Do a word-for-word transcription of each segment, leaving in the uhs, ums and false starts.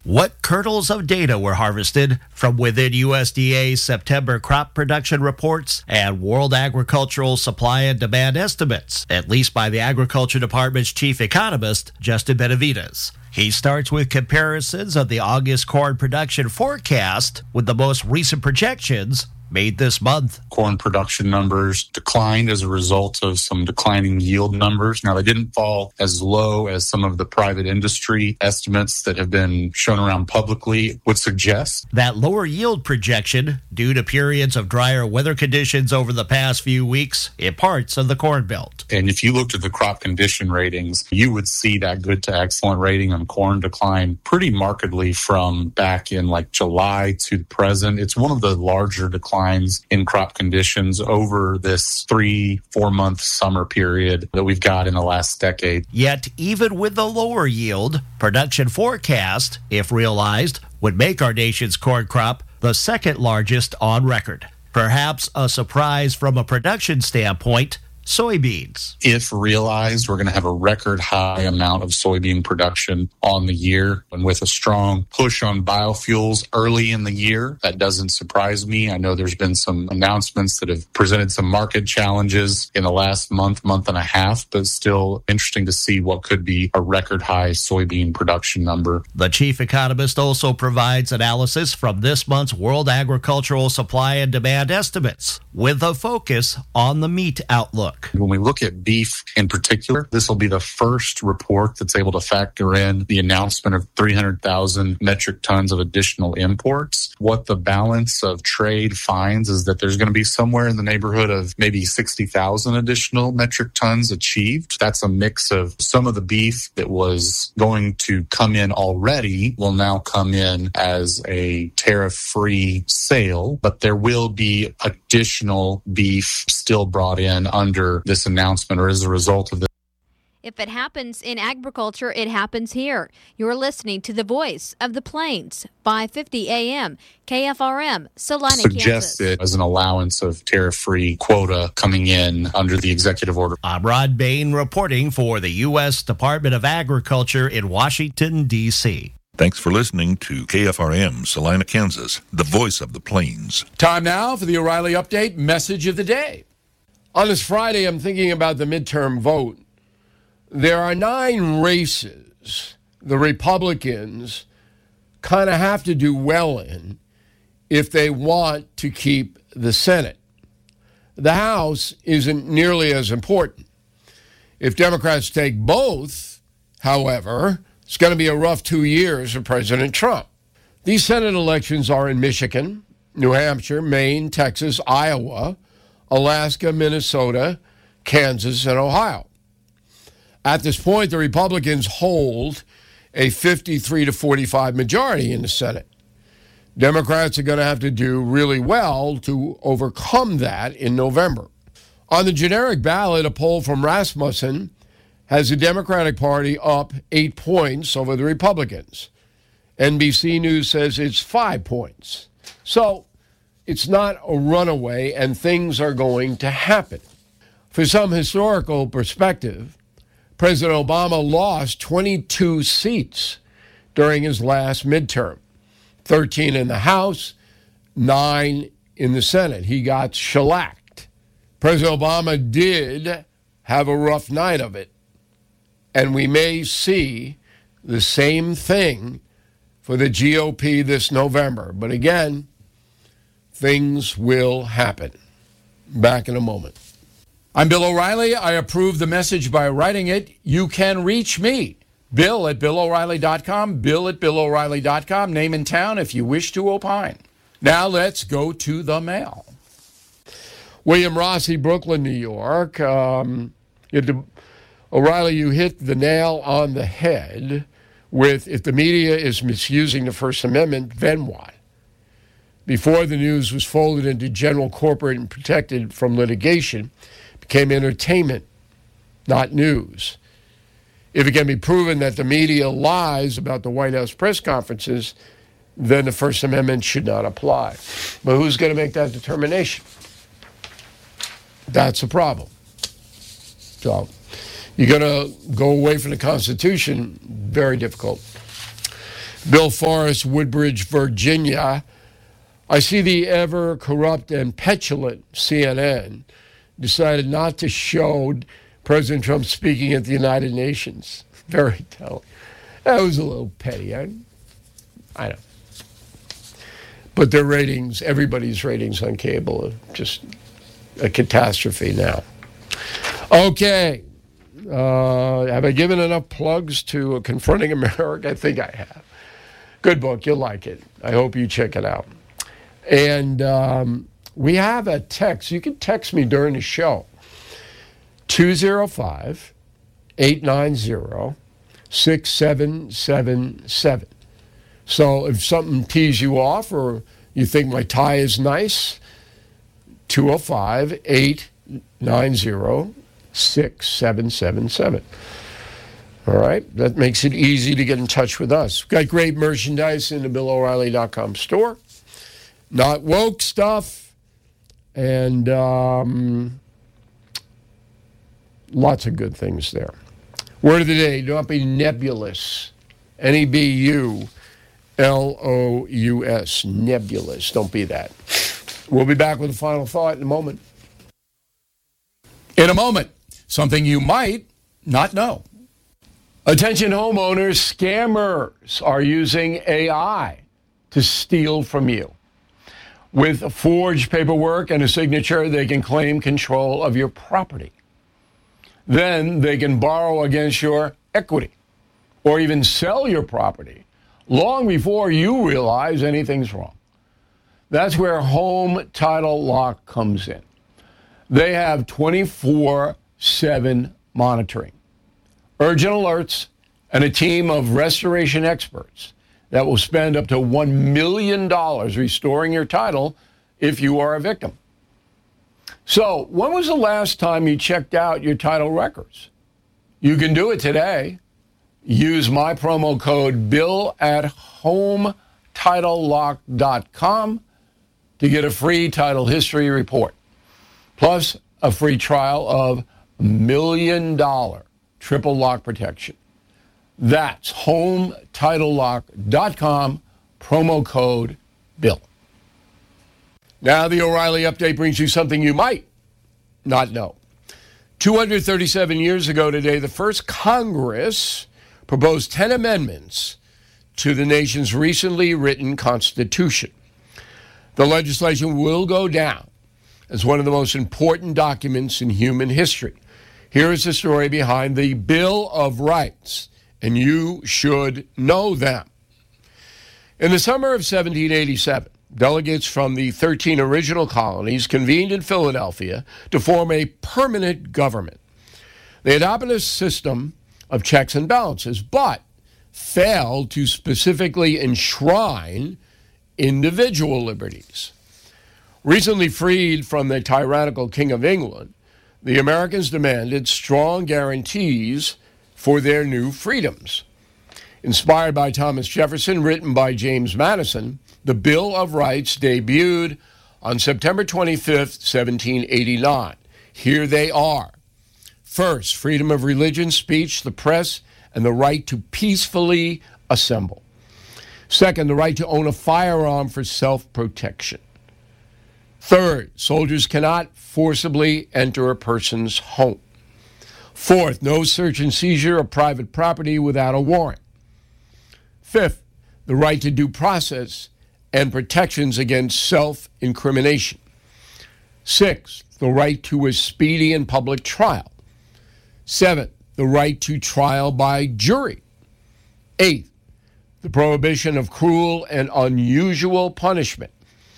What kernels of data were harvested from within U S D A's September crop production reports and World Agricultural Supply and Demand estimates, at least by the Agriculture Department's chief economist, Justin Benavides. He starts with comparisons of the August corn production forecast with the most recent projections made this month. Corn production numbers declined as a result of some declining yield numbers. Now, they didn't fall as low as some of the private industry estimates that have been shown around publicly would suggest. That lower yield projection, due to periods of drier weather conditions over the past few weeks in parts of the Corn Belt. And if you looked at the crop condition ratings, you would see that good to excellent rating on corn decline pretty markedly from back in like July to the present. It's one of the larger declines in crop conditions over this three, four month summer period that we've got in the last decade. Yet, even with the lower yield, production forecast, if realized, would make our nation's corn crop the second largest on record. Perhaps a surprise from a production standpoint, soybeans. If realized, we're going to have a record high amount of soybean production on the year. And with a strong push on biofuels early in the year, that doesn't surprise me. I know there's been some announcements that have presented some market challenges in the last month, month and a half, but still interesting to see what could be a record high soybean production number. The chief economist also provides analysis from this month's World Agricultural Supply and Demand estimates, with a focus on the meat outlook. When we look at beef in particular, this will be the first report that's able to factor in the announcement of three hundred thousand metric tons of additional imports. What the balance of trade finds is that there's going to be somewhere in the neighborhood of maybe sixty thousand additional metric tons achieved. That's a mix of some of the beef that was going to come in already will now come in as a tariff-free sale, but there will be additional beef still brought in under this announcement or as a result of this. If it happens in agriculture, it happens here. You're listening to the Voice of the Plains, five fifty A M, K F R M, Salina, Suggested Kansas. As an allowance of tariff-free quota coming in under the executive order. I'm Rod Bain reporting for the U S Department of Agriculture in Washington, D C Thanks for listening to K F R M, Salina, Kansas, the Voice of the Plains. Time now for the O'Reilly Update Message of the Day. On this Friday, I'm thinking about the midterm vote. There are nine races the Republicans kind of have to do well in if they want to keep the Senate. The House isn't nearly as important. If Democrats take both, however, it's going to be a rough two years for President Trump. These Senate elections are in Michigan, New Hampshire, Maine, Texas, Iowa, Alaska, Minnesota, Kansas, and Ohio. At this point, the Republicans hold a fifty-three to forty-five majority in the Senate. Democrats are going to have to do really well to overcome that in November. On the generic ballot, a poll from Rasmussen has the Democratic Party up eight points over the Republicans. N B C News says it's five points. So it's not a runaway, and things are going to happen. For some historical perspective, President Obama lost twenty-two seats during his last midterm, thirteen in the House, nine in the Senate. He got shellacked. President Obama did have a rough night of it, and we may see the same thing for the G O P this November. But again, things will happen. Back in a moment. I'm Bill O'Reilly. I approve the message by writing it. You can reach me, Bill at Bill O'Reilly dot com, Bill at Bill O'Reilly dot com, name and town if you wish to opine. Now let's go to the mail. William Rossi, Brooklyn, New York. Um, O'Reilly, you hit the nail on the head with if the media is misusing the First Amendment, then what? Before the news was folded into general corporate and protected from litigation, it became entertainment, not news. If it can be proven that the media lies about the White House press conferences, then the First Amendment should not apply. But who's going to make that determination? That's a problem. So you're going to go away from the Constitution, very difficult. Bill Forrest, Woodbridge, Virginia. I see the ever corrupt and petulant C N N decided not to show President Trump speaking at the United Nations. Very telling. That was a little petty. I, I know. But their ratings, everybody's ratings on cable are just a catastrophe now. Okay. Uh, have I given enough plugs to Confronting America? I think I have. Good book. You'll like it. I hope you check it out. And um, we have a text. You can text me during the show. two oh five, eight nine zero, six seven seven seven. So if something tees you off or you think my tie is nice, two oh five, eight nine zero, six seven seven seven. All right? That makes it easy to get in touch with us. We've got great merchandise in the Bill O'Reilly dot com store. Not woke stuff. And um, lots of good things there. Word of the day, do not be nebulous. N E B U L O U S. Nebulous. Don't be that. We'll be back with a final thought in a moment. In a moment, something you might not know. Attention homeowners, scammers are using A I to steal from you. With forged paperwork and a signature, they can claim control of your property. Then they can borrow against your equity or even sell your property long before you realize anything's wrong. That's where Home Title Lock comes in. They have twenty-four seven monitoring, urgent alerts, and a team of restoration experts that will spend up to one million dollars restoring your title if you are a victim. So, when was the last time you checked out your title records? You can do it today. Use my promo code BILL at home title lock dot com to get a free title history report, plus a free trial of million dollar triple lock protection. That's home title lock dot com, promo code BILL. Now the O'Reilly Update brings you something you might not know. two hundred thirty-seven years ago today, the first Congress proposed ten amendments to the nation's recently written Constitution. The legislation will go down as one of the most important documents in human history. Here is the story behind the Bill of Rights, and you should know them. In the summer of seventeen eighty-seven, delegates from the thirteen original colonies convened in Philadelphia to form a permanent government. They adopted a system of checks and balances, but failed to specifically enshrine individual liberties. Recently freed from the tyrannical King of England, the Americans demanded strong guarantees for their new freedoms. Inspired by Thomas Jefferson, written by James Madison, the Bill of Rights debuted on September twenty-fifth, seventeen eighty-nine. Here they are. First, freedom of religion, speech, the press, and the right to peacefully assemble. Second, the right to own a firearm for self-protection. Third, soldiers cannot forcibly enter a person's home. Fourth, no search and seizure of private property without a warrant. Fifth, the right to due process and protections against self-incrimination. Sixth, the right to a speedy and public trial. Seventh, the right to trial by jury. Eighth, the prohibition of cruel and unusual punishment.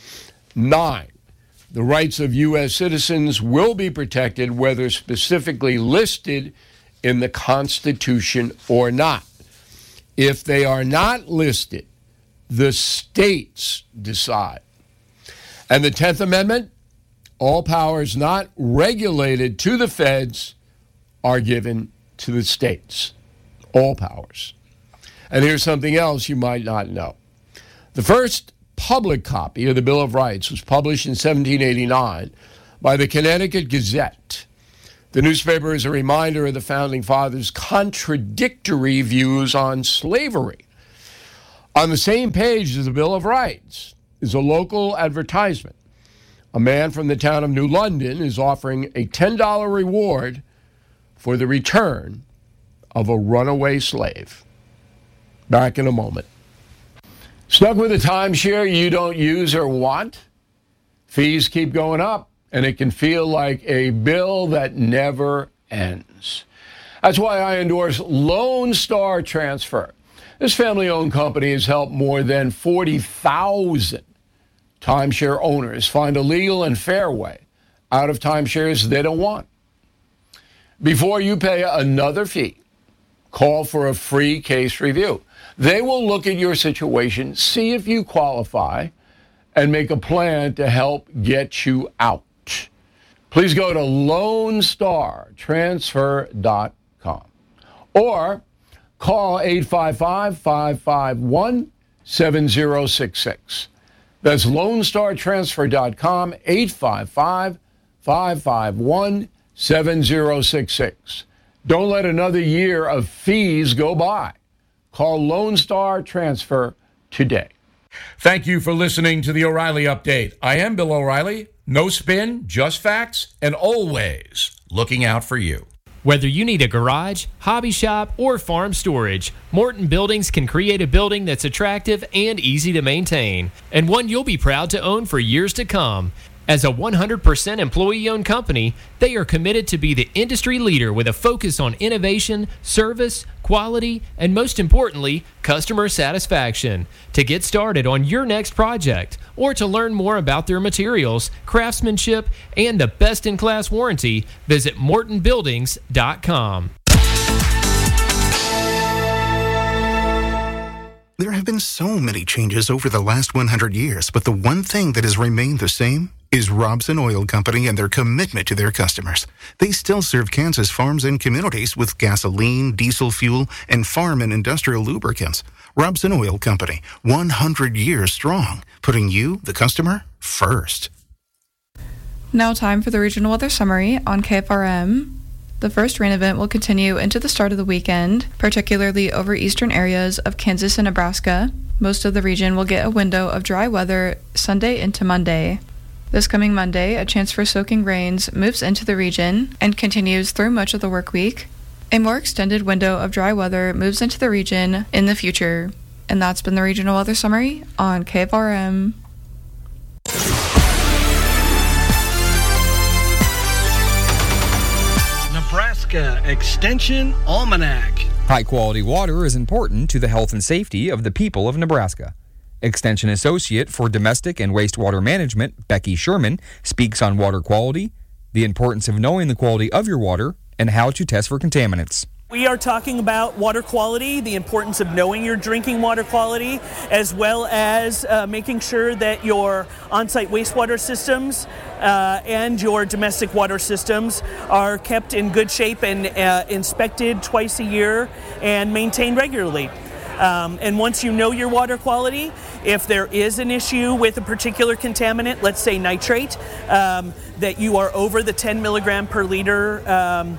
Nine, the rights of U S citizens will be protected whether specifically listed in the Constitution or not. If they are not listed, the states decide. And the tenth Amendment, all powers not regulated to the feds are given to the states. All powers. And here's something else you might not know. The first public copy of the Bill of Rights was published in seventeen eighty-nine by the Connecticut Gazette. The newspaper is a reminder of the Founding Fathers' contradictory views on slavery. On the same page as the Bill of Rights is a local advertisement. A man from the town of New London is offering a ten dollars reward for the return of a runaway slave. Back in a moment. Stuck with a timeshare you don't use or want? Fees keep going up, and it can feel like a bill that never ends. That's why I endorse Lone Star Transfer. This family-owned company has helped more than forty thousand timeshare owners find a legal and fair way out of timeshares they don't want. Before you pay another fee, call for a free case review. They will look at your situation, see if you qualify, and make a plan to help get you out. Please go to lone star transfer dot com or call eight five five, five five one, seven zero six six. That's lone star transfer dot com, eight five five, five five one, seven zero six six. Don't let another year of fees go by. Call Lone Star Transfer today. Thank you for listening to the O'Reilly Update. I am Bill O'Reilly. No spin, just facts, and always looking out for you. Whether you need a garage, hobby shop, or farm storage, Morton Buildings can create a building that's attractive and easy to maintain, and one you'll be proud to own for years to come. As a one hundred percent employee-owned company, they are committed to be the industry leader with a focus on innovation, service, quality, and most importantly, customer satisfaction. To get started on your next project, or to learn more about their materials, craftsmanship, and the best-in-class warranty, visit morton buildings dot com. There have been so many changes over the last one hundred years, but the one thing that has remained the same is Robson Oil Company and their commitment to their customers. They still serve Kansas farms and communities with gasoline, diesel fuel, and farm and industrial lubricants. Robson Oil Company, one hundred years strong, putting you, the customer, first. Now time for the regional weather summary on K F R M. The first rain event will continue into the start of the weekend, particularly over eastern areas of Kansas and Nebraska. Most of the region will get a window of dry weather Sunday into Monday. This coming Monday, a chance for soaking rains moves into the region and continues through much of the work week. A more extended window of dry weather moves into the region in the future. And that's been the regional weather summary on K F R M. Nebraska Extension Almanac. High-quality water is important to the health and safety of the people of Nebraska. Extension Associate for Domestic and Wastewater Management, Becky Sherman, speaks on water quality, the importance of knowing the quality of your water, and how to test for contaminants. We are talking about water quality, the importance of knowing your drinking water quality, as well as uh, making sure that your on-site wastewater systems uh, and your domestic water systems are kept in good shape and uh, inspected twice a year and maintained regularly. Um, and once you know your water quality, if there is an issue with a particular contaminant, let's say nitrate, um, that you are over the ten milligram per liter um,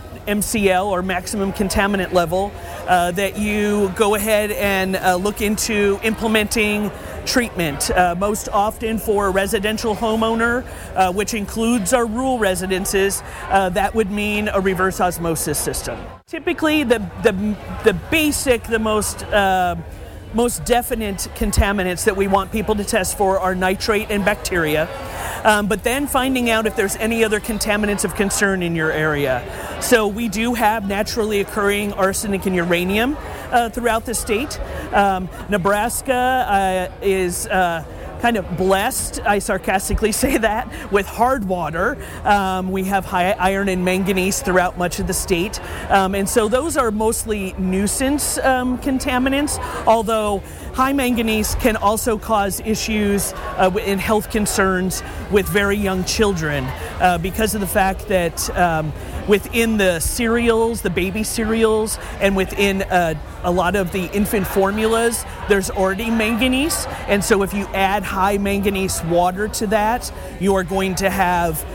M C L or maximum contaminant level, uh, that you go ahead and uh, look into implementing treatment, uh, most often for a residential homeowner, uh, which includes our rural residences. Uh, that would mean a reverse osmosis system. Typically, the the the basic, the most uh, most definite contaminants that we want people to test for are nitrate and bacteria. Um, but then finding out if there's any other contaminants of concern in your area. So we do have naturally occurring arsenic and uranium uh, throughout the state. Um, Nebraska uh, is uh, kind of blessed, I sarcastically say that, with hard water. Um, we have high iron and manganese throughout much of the state. Um, and so those are mostly nuisance um, contaminants, although high manganese can also cause issues uh, in health concerns with very young children uh, because of the fact that um, within the cereals, the baby cereals, and within uh, a lot of the infant formulas, there's already manganese. And so if you add high manganese water to that, you are going to have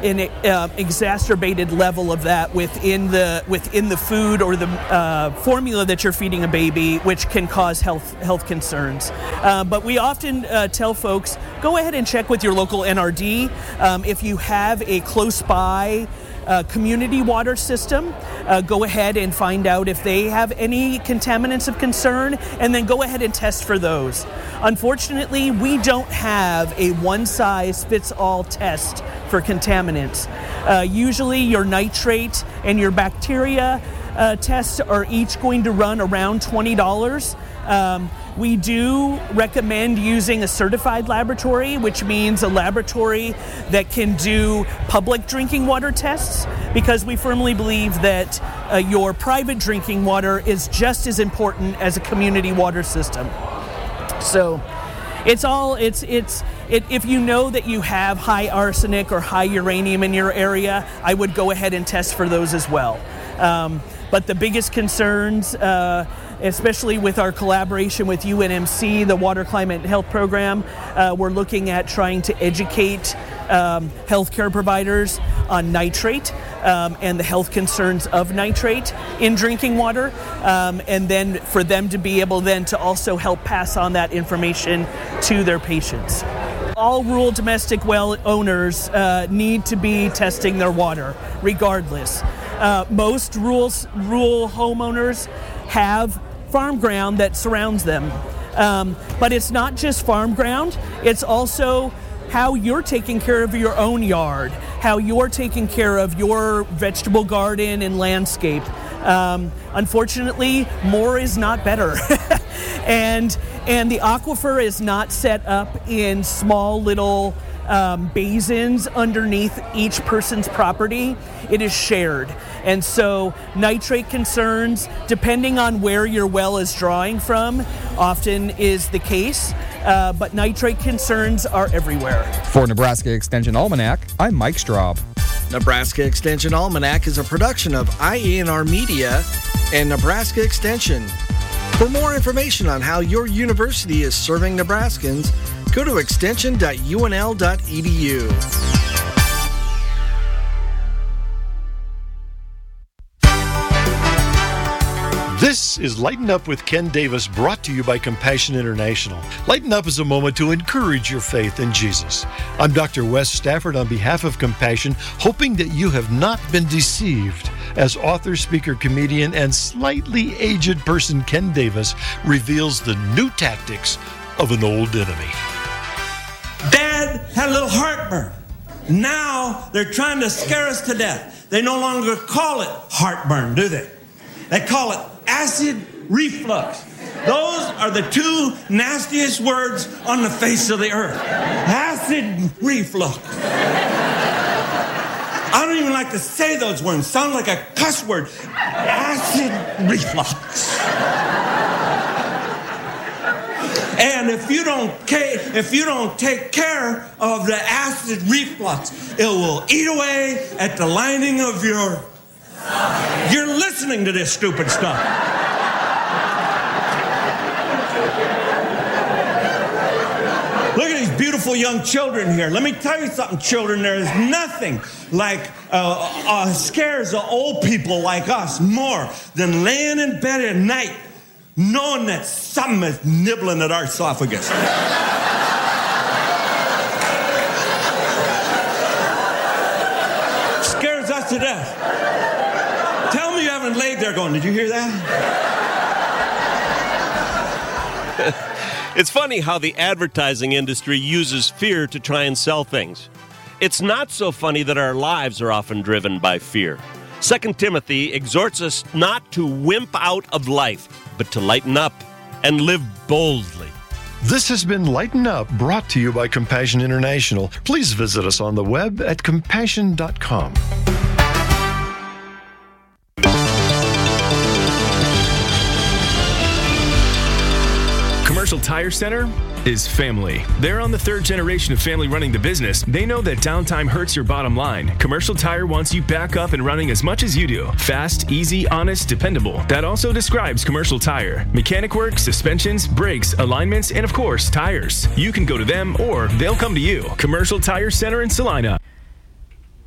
an uh, exacerbated level of that within the within the food or the uh, formula that you're feeding a baby, which can cause health health concerns. Uh, but we often uh, tell folks, go ahead and check with your local N R D. Um, if you have a close by Uh, community water system, uh, go ahead and find out if they have any contaminants of concern, and then go ahead and test for those. Unfortunately, we don't have a one-size-fits-all test for contaminants. Uh, usually your nitrate and your bacteria uh, tests are each going to run around twenty dollars. Um, we do recommend using a certified laboratory, which means a laboratory that can do public drinking water tests, because we firmly believe that uh, your private drinking water is just as important as a community water system. So it's all, it's, it's, it, if you know that you have high arsenic or high uranium in your area, I would go ahead and test for those as well. Um, but the biggest concerns, uh, especially with our collaboration with U N M C, the Water Climate and Health Program, uh, we're looking at trying to educate um, healthcare providers on nitrate um, and the health concerns of nitrate in drinking water, um, and then for them to be able then to also help pass on that information to their patients. All rural domestic well owners uh, need to be testing their water, regardless. Uh, most rural, rural homeowners have farm ground that surrounds them. Um, but it's not just farm ground, it's also how you're taking care of your own yard, how you're taking care of your vegetable garden and landscape. Um, unfortunately, more is not better. and and the aquifer is not set up in small little um, basins underneath each person's property. It is shared. And so nitrate concerns, depending on where your well is drawing from, often is the case. Uh, but nitrate concerns are everywhere. For Nebraska Extension Almanac, I'm Mike Straub. Nebraska Extension Almanac is a production of I E N R Media and Nebraska Extension. For more information on how your university is serving Nebraskans, go to extension dot U N L dot E D U. This is Lighten Up with Ken Davis, brought to you by Compassion International. Lighten Up is a moment to encourage your faith in Jesus. I'm Doctor Wes Stafford on behalf of Compassion, hoping that you have not been deceived as author, speaker, comedian, and slightly aged person Ken Davis reveals the new tactics of an old enemy. Dad had a little heartburn. Now they're trying to scare us to death. They no longer call it heartburn, do they? They call it acid reflux. Those are the two nastiest words on the face of the earth. Acid reflux. I don't even like to say those words. Sound like a cuss word. Acid reflux. And if you don't if you don't take care of the acid reflux, it will eat away at the lining of your... You're listening to this stupid stuff. Look at these beautiful young children here. Let me tell you something, children. There is nothing like uh, uh, scares the old people like us more than laying in bed at night knowing that something is nibbling at our esophagus. Scares us to death. Tell me you haven't laid there going, did you hear that? It's funny how the advertising industry uses fear to try and sell things. It's not so funny that our lives are often driven by fear. Second Timothy exhorts us not to wimp out of life, but to lighten up and live boldly. This has been Lighten Up, brought to you by Compassion International. Please visit us on the web at compassion dot com. Commercial Tire Center is family. They're on the third generation of family running the business. They know that downtime hurts your bottom line. Commercial Tire wants you back up and running as much as you do. Fast, easy, honest, dependable. That also describes Commercial Tire. Mechanic work, suspensions, brakes, alignments, and of course, tires. You can go to them or they'll come to you. Commercial Tire Center in Salina.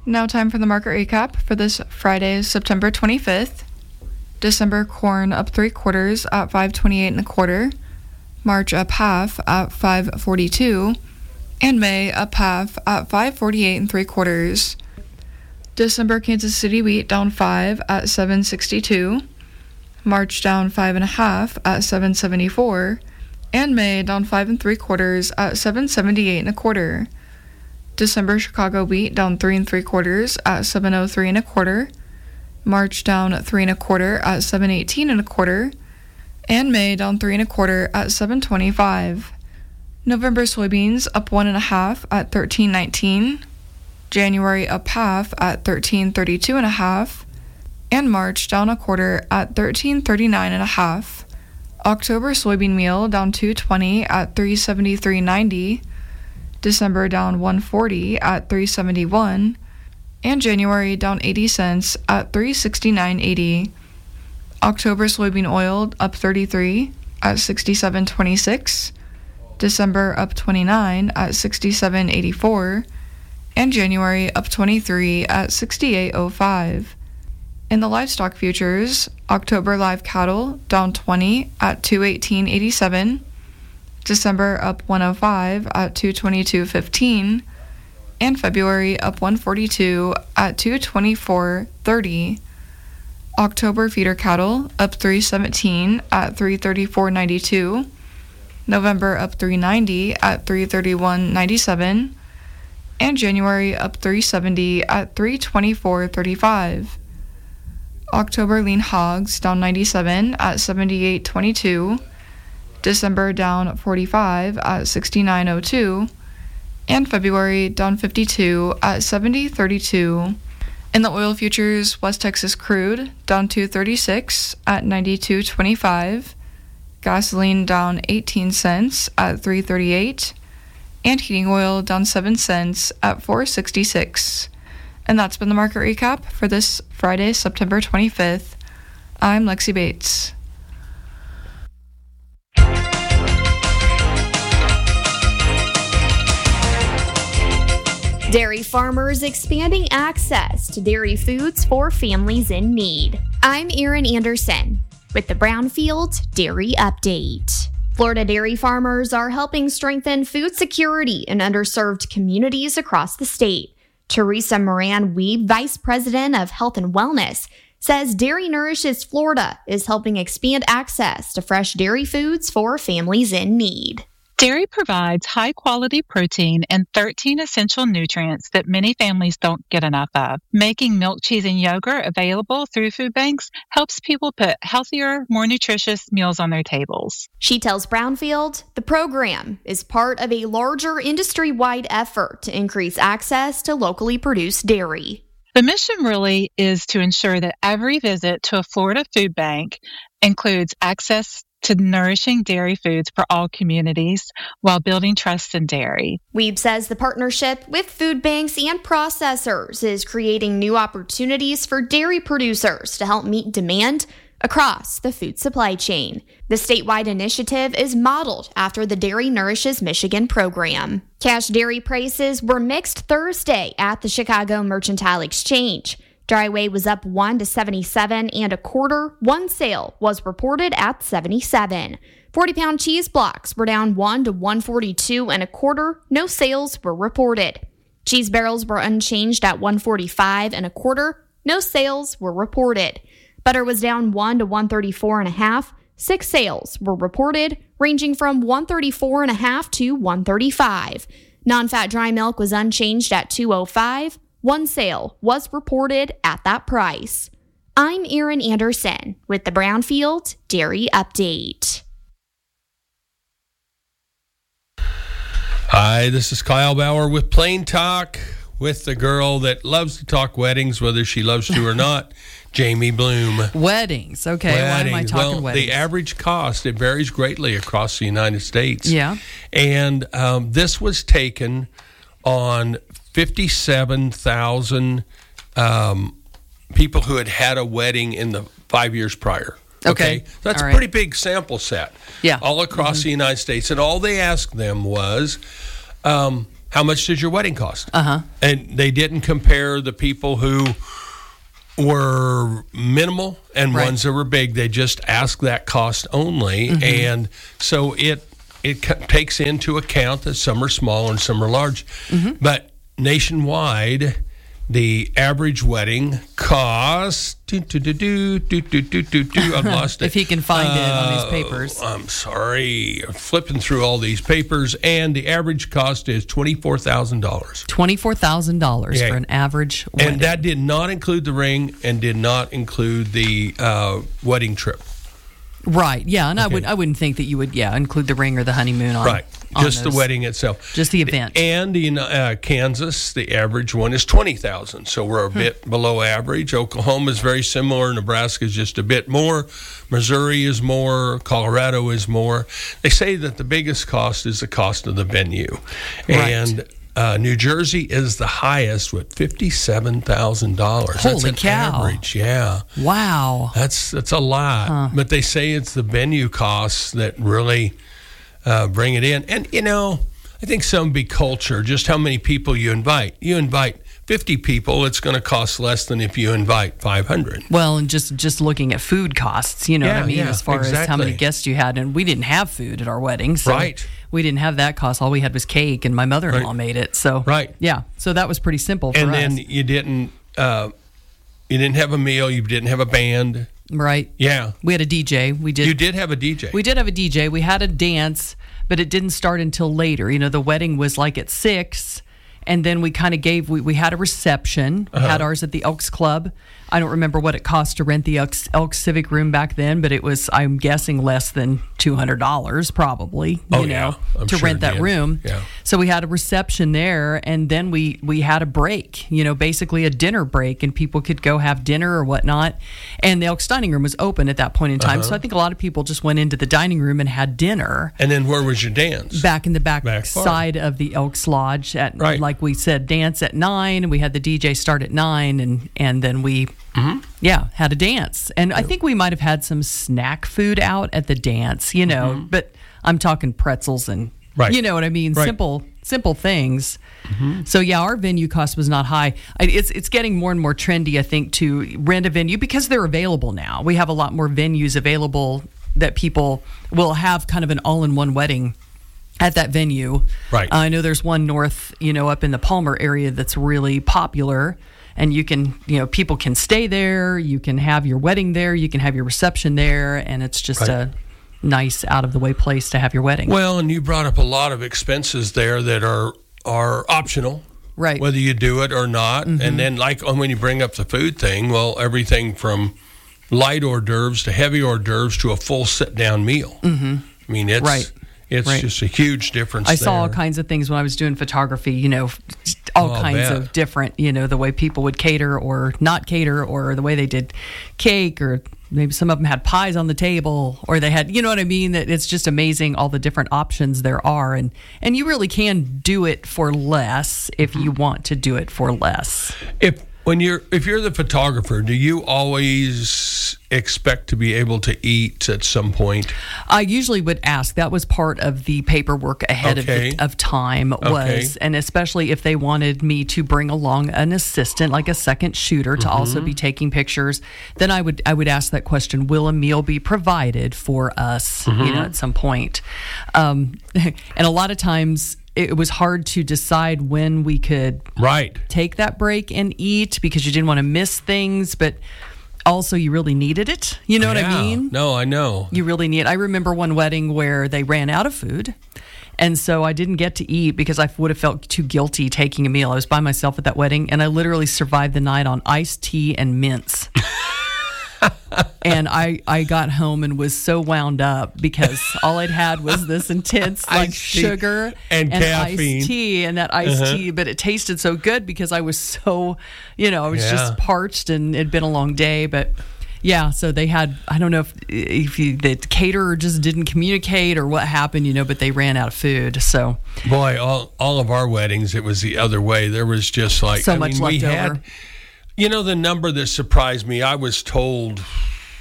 Now time for the market recap for this Friday, September twenty-fifth. December corn up three quarters at five twenty-eight and a quarter. March up half at five forty-two. And May up half at five forty-eight and three quarters. December Kansas City wheat down five at seven sixty-two. March down five and a half at seven seventy-four. And May down five and three quarters at seven seventy-eight and a quarter. December Chicago wheat down three and three quarters at seven oh three and a quarter. March down three and a quarter at seven eighteen and a quarter. And May down three and a quarter at seven twenty-five. November soybeans up one and a half at thirteen nineteen. January up half at thirteen thirty-two and a half. And March down a quarter at thirteen thirty-nine and a half. October soybean meal down two twenty at three seventy-three ninety. December down one forty at three seventy-one, and January down eighty cents at three sixty-nine eighty. October soybean oil up thirty-three at sixty-seven twenty-six. December up twenty-nine at sixty-seven eighty-four, and January up twenty-three at sixty-eight oh five. In the livestock futures, October live cattle down twenty at two eighteen eighty-seven. December up one oh five at two twenty-two fifteen, and February up one forty-two at two twenty-four thirty. October feeder cattle up three seventeen at three thirty-four ninety-two. November up three ninety at three thirty-one ninety-seven, and January up three seventy at three twenty-four thirty-five. October lean hogs down ninety-seven at seventy-eight twenty-two. December down forty-five at sixty-nine oh two, and February down fifty-two at seventy thirty-two. In the oil futures, West Texas crude down two thirty-six at ninety-two twenty-five, gasoline down eighteen cents at three thirty-eight, and heating oil down seven cents at four sixty-six. And that's been the market recap for this Friday, September twenty-fifth. I'm Lexi Bates. Dairy farmers expanding access to dairy foods for families in need. I'm Erin Anderson with the Brownfield Dairy Update. Florida dairy farmers are helping strengthen food security in underserved communities across the state. Teresa Moran-Weeb, Vice President of Health and Wellness, says Dairy Nourishes Florida is helping expand access to fresh dairy foods for families in need. Dairy provides high-quality protein and thirteen essential nutrients that many families don't get enough of. Making milk, cheese, and yogurt available through food banks helps people put healthier, more nutritious meals on their tables. She tells Brownfield the program is part of a larger industry-wide effort to increase access to locally produced dairy. The mission really is to ensure that every visit to a Florida food bank includes access to nourishing dairy foods for all communities while building trust in dairy. Weeb says the partnership with food banks and processors is creating new opportunities for dairy producers to help meet demand across the food supply chain. The statewide initiative is modeled after the Dairy Nourishes Michigan program. Cash dairy prices were mixed Thursday at the Chicago Mercantile Exchange. Dry whey was up one to seventy-seven and a quarter. One sale was reported at seventy-seven. forty-pound cheese blocks were down one to one forty-two and a quarter. No sales were reported. Cheese barrels were unchanged at one forty-five and a quarter. No sales were reported. Butter was down one to one thirty-four and a half. Six sales were reported, ranging from one thirty-four and a half to one thirty-five. Non-fat dry milk was unchanged at two oh five. One sale was reported at that price. I'm Erin Anderson with the Brownfield Dairy Update. Hi, this is Kyle Bauer with Plain Talk with the girl that loves to talk weddings, whether she loves to or not, Jamie Bloom. Weddings. Okay, weddings. Why am I talking well, weddings? The average cost, it varies greatly across the United States. Yeah. And um, this was taken on fifty-seven thousand um, people who had had a wedding in the five years prior. Okay. okay? That's all a pretty right. big sample set. Yeah. All across mm-hmm. the United States. And all they asked them was, um, how much did your wedding cost? Uh-huh. And they didn't compare the people who were minimal and Right. ones that were big. They just asked that cost only. Mhm. And so it it c- takes into account that some are small and some are large. Mhm. But nationwide, the average wedding cost. Do, do, do, do, do, do, do, do, do. I've lost it. If he can find it on his Uh, papers. I'm sorry. I'm flipping through all these papers, and the average cost is twenty-four thousand dollars. twenty-four thousand dollars Yeah. for an average wedding. And that did not include the ring and did not include the uh, wedding trip. Right. Yeah, and I Okay. would I wouldn't think that you would yeah include the ring or the honeymoon on Right. on Just the those. wedding itself. Just the event. And in uh, Kansas, the average one is twenty thousand dollars. So we're a Hmm. bit below average. Oklahoma is very similar. Nebraska is just a bit more. Missouri is more. Colorado is more. They say that the biggest cost is the cost of the venue. Right. And uh, New Jersey is the highest with fifty-seven thousand dollars. That's Holy an cow. average, yeah. Wow. That's that's a lot. Huh. But they say it's the venue costs that really uh, bring it in. And, you know, I think some be culture, just how many people you invite. You invite fifty people, it's going to cost less than if you invite five hundred. Well, and just just looking at food costs, you know what Yeah, I mean, yeah, as far as how many exactly. guests you had, and we didn't have food at our wedding, so Right. we didn't have that cost. All we had was cake, and my mother-in-law Right. made it. So Right. yeah, so that was pretty simple for And us. then you didn't uh, you didn't have a meal, you didn't have a band. Right. Yeah. We had a D J. We did. You did have a D J. We did have a D J. We had a dance, but it didn't start until later. You know, the wedding was like at six, and then we kind of gave. We, we had a reception. We Uh-huh. had ours at the Elks Club. I don't remember what it cost to rent the Elks, Elks Civic Room back then, but it was, I'm guessing, less than two hundred dollars probably. You Oh, know, yeah. I'm to sure rent it that did. room. Yeah. So we had a reception there, and then we we had a break. You know, basically a dinner break, and people could go have dinner or whatnot. And the Elks dining room was open at that point in time, Uh-huh. so I think a lot of people just went into the dining room and had dinner And then where was your dance? back in the back, Back part. side of the Elks Lodge. At Right. like we said, dance at nine. We had the D J start at nine, and and then we. Mm-hmm. Yeah, had a dance. And I think we might have had some snack food out at the dance, you know, but I'm talking pretzels and, Right. you know what I mean? Right. Simple simple things. So, yeah, our venue cost was not high. I, it's, it's getting more and more trendy, I think, to rent a venue because they're available now. We have a lot more venues available that people will have kind of an all-in-one wedding at that venue. Right. I know there's one north, you know, up in the Palmer area that's really popular. And you can, you know, people can stay there. You can have your wedding there. You can have your reception there. And it's just Right. a nice, out of the way place to have your wedding. Well, and you brought up a lot of expenses there that are are optional. Right. Whether you do it or not. Mhm. And then, like, when you bring up the food thing, well, everything from light hors d'oeuvres to heavy hors d'oeuvres to a full sit-down meal. Mm-hmm. I mean, it's Right. it's Right. just a huge difference I saw all there. kinds of things when I was doing photography, you know, all Oh, I'll kinds bet. of different, you know, the way people would cater or not cater, or the way they did cake, or maybe some of them had pies on the table, or they had, you know what I mean? That it's just amazing all the different options there are. And, and you really can do it for less if you want to do it for less. If when you're if you're the photographer, do you always expect to be able to eat at some point? I usually would ask. That was part of the paperwork ahead Okay. of, the, of time was, Okay. and especially if they wanted me to bring along an assistant, like a second shooter, to also Mhm. be taking pictures, then I would I would ask that question: will a meal be provided for us? You Mhm. know, at some point, um, and a lot of times it was hard to decide when we could right take that break and eat because you didn't want to miss things, but also you really needed it. You know what I Yeah. mean? No, I know. You really need. I remember one wedding where they ran out of food, and so I didn't get to eat because I would have felt too guilty taking a meal. I was by myself at that wedding, and I literally survived the night on iced tea and mints. And I, I got home and was so wound up because all I'd had was this intense like Iced tea sugar and caffeine. iced tea and that iced Uh-huh. tea, but it tasted so good because I was so, you know, I was Yeah. just parched and it'd been a long day, but yeah, so they had, I don't know if if you, the caterer just didn't communicate or what happened, you know, but they ran out of food. So Boy, all all of our weddings, it was the other way. There was just like So I much mean, we left had, over. you know, the number that surprised me. I was told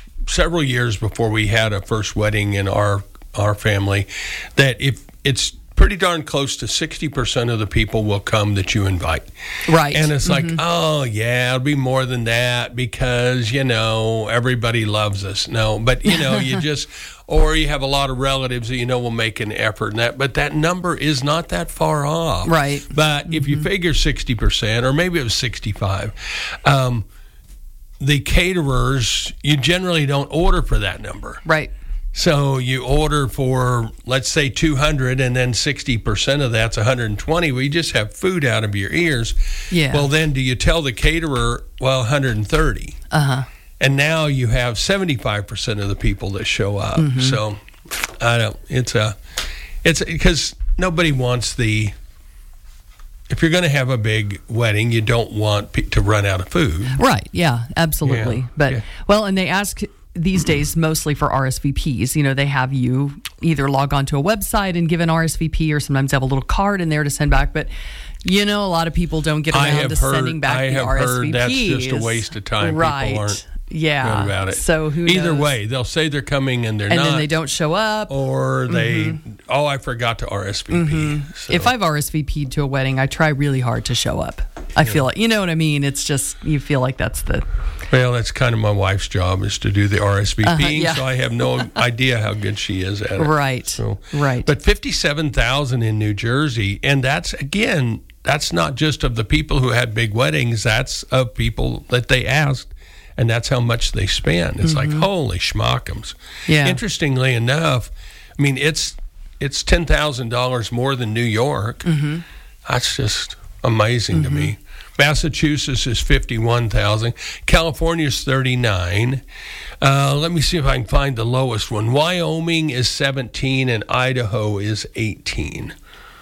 several years before we had a first wedding in our our family that if it's pretty darn close to sixty percent of the people will come that you invite. Right. And it's like, Mhm. oh, yeah, it'll be more than that because, you know, everybody loves us. No, but, you know, you just, or you have a lot of relatives that you know will make an effort in that. But that number is not that far off. Right. But if you figure sixty percent, or maybe it was sixty-five, um, the caterers, you generally don't order for that number. Right. So you order for, let's say, two hundred, and then sixty percent of that's one hundred twenty. Well, you just have food out of your ears. Yeah. Well, then do you tell the caterer, well, one hundred thirty? Uh-huh. And now you have seventy-five percent of the people that show up. Mhm. So I don't, it's a, it's because nobody wants the, if you're going to have a big wedding, you don't want pe- to run out of food. Right. Yeah, absolutely. Yeah, But, yeah. well, and they ask these days mostly for R S V Ps. You know, they have you either log on to a website and give an R S V P, or sometimes have a little card in there to send back. But, you know, a lot of people don't get I around have to heard, sending back I the have R S V Ps. heard that's just a waste of time. Right. People aren't yeah. good about it. So who Either knows? way, they'll say they're coming and they're and not. then they don't show up. Or they, Mhm. oh, I forgot to R S V P. Mhm. So- If I've R S V P'd to a wedding, I try really hard to show up. I feel like, you know what I mean? It's just, you feel like that's the... Well, that's kind of my wife's job, is to do the R S V P, Uh-huh, yeah. so I have no idea how good she is at it. Right, So, right. But fifty-seven thousand in New Jersey, and that's, again, that's not just of the people who had big weddings, that's of people that they asked, and that's how much they spend. It's like, Mhm. holy schmockums. Yeah. Interestingly enough, I mean, it's it's ten thousand dollars more than New York. Mm-hmm. That's just amazing to me. Massachusetts is fifty-one thousand. California is thirty-nine. Uh, let me see if I can find the lowest one. Wyoming is seventeen, and Idaho is eighteen.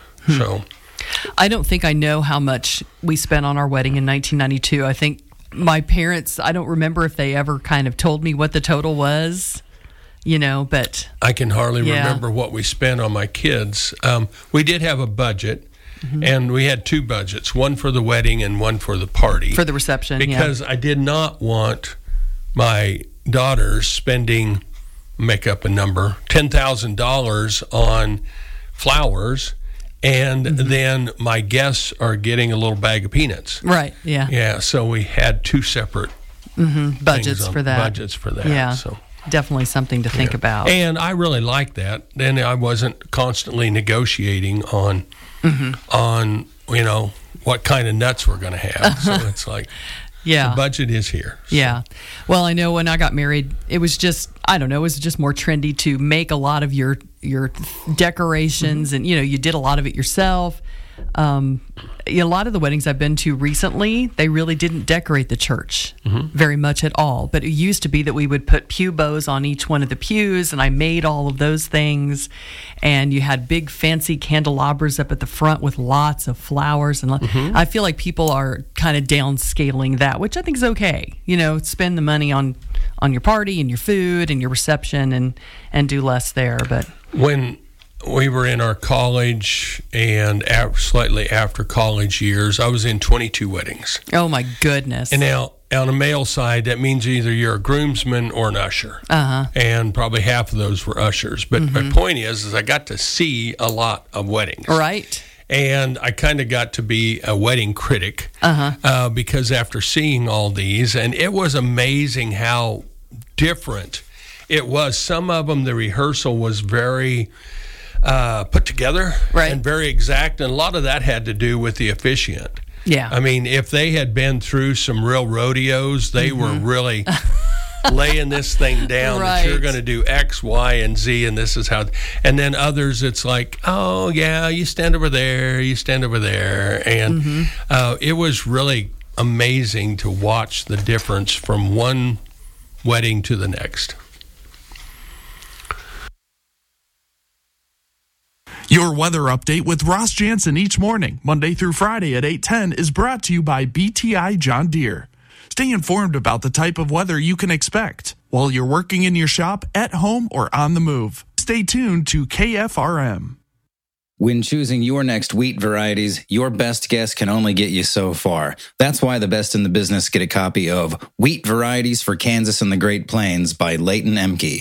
So I don't think I know how much we spent on our wedding in nineteen ninety-two. I think my parents, I don't remember if they ever kind of told me what the total was, you know, but... I can hardly Yeah. remember what we spent on my kids. Um, we did have a budget, Mhm. and we had two budgets, one for the wedding and one for the party. For the reception, yeah. Because I did not want my daughters spending, make up a number, ten thousand dollars on flowers, and Mm-hmm. then my guests are getting a little bag of peanuts. Right, yeah. Yeah, so we had two separate hmm things Budgets on- for that. Budgets for that. Yeah, So. definitely something to think Yeah. about. And I really liked that. Then I wasn't constantly negotiating on, Mhm. on you know, what kind of nuts we're going to have. So it's like, Yeah. the budget is here. Yeah. Well, I know when I got married, it was just, I don't know, it was just more trendy to make a lot of your your decorations, Mm-hmm. and, you know, you did a lot of it yourself. Um, a lot of the weddings I've been to recently, they really didn't decorate the church Mm-hmm. very much at all. But it used to be that we would put pew bows on each one of the pews, and I made all of those things. And you had big fancy candelabras up at the front with lots of flowers. And Mm-hmm. I feel like people are kind of downscaling that, which I think is okay. You know, spend the money on on your party and your food and your reception, and and do less there. But When we were in our college and af- slightly after college years, I was in twenty-two weddings. oh my goodness. And now, on the male side, that means either you're a groomsman or an usher. Uh-huh. And probably half of those were ushers. But my Mhm. point is, is I got to see a lot of weddings. Right. And I kind of got to be a wedding critic Uh-huh. uh, because after seeing all these, and it was amazing how different it was. Some of them, the rehearsal was very uh, put together Right. and very exact. And a lot of that had to do with the officiant. Yeah. I mean, if they had been through some real rodeos, they were really laying this thing down that you're Right. going to do X, Y, and Z, and this is how. And then others, it's like, oh, yeah, you stand over there, you stand over there. And Mhm. uh, it was really amazing to watch the difference from one wedding to the next. Your weather update with Ross Jansen each morning, Monday through Friday at eight ten, is brought to you by B T I John Deere. Stay informed about the type of weather you can expect while you're working in your shop, at home, or on the move. Stay tuned to K F R M. When choosing your next wheat varieties, your best guess can only get you so far. That's why the best in the business get a copy of Wheat Varieties for Kansas and the Great Plains by Leighton Emke.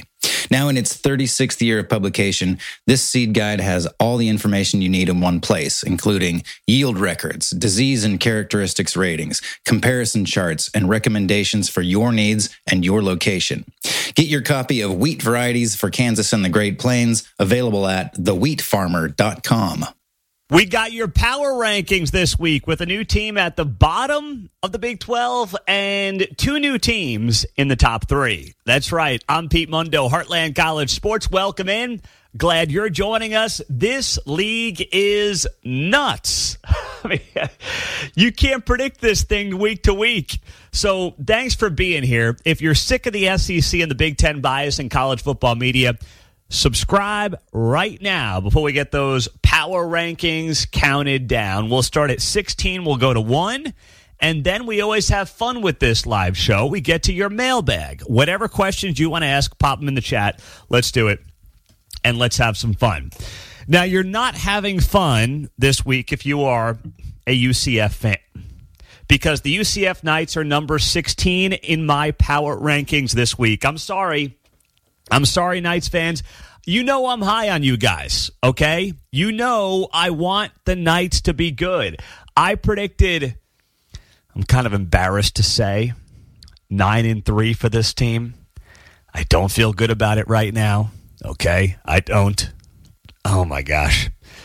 Now in its thirty-sixth year of publication, this seed guide has all the information you need in one place, including yield records, disease and characteristics ratings, comparison charts, and recommendations for your needs and your location. Get your copy of Wheat Varieties for Kansas and the Great Plains, available at the wheat farmer dot com. We got your power rankings this week with a new team at the bottom of the Big twelve and two new teams in the top three. That's right. I'm Pete Mundo, Heartland College Sports. Welcome in. Glad you're joining us. This league is nuts. I mean, you can't predict this thing week to week. So thanks for being here. If you're sick of the S E C and the Big Ten bias in college football media, subscribe right now before we get those power rankings counted down. We'll start at sixteen. We'll go to one. And then we always have fun with this live show. We get to your mailbag. Whatever questions you want to ask, pop them in the chat. Let's do it. And let's have some fun. Now, you're not having fun this week if you are a U C F fan, because the U C F Knights are number sixteen in my power rankings this week. I'm sorry. I'm sorry, Knights fans. You know I'm high on you guys, okay? You know I want the Knights to be good. I predicted, I'm kind of embarrassed to say, nine and three for this team. I don't feel good about it right now, okay? I don't. Oh, my gosh.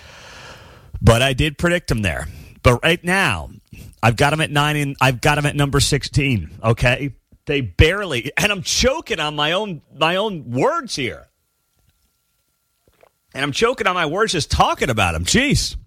But I did predict them there. But right now, I've got them at nine and I've got them at number sixteen, okay? They barely, and I'm choking on my own my own words here. And I'm choking on my words just talking about them. Jeez.